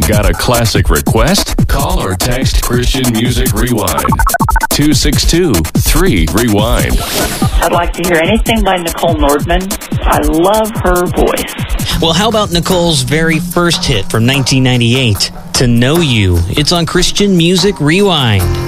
Got a classic request? Call or text Christian Music Rewind. 262-3-REWIND. I'd like to hear anything by Nicole Nordman. I love her voice. Well, how about Nicole's very first hit from 1998, To Know You? It's on Christian Music Rewind.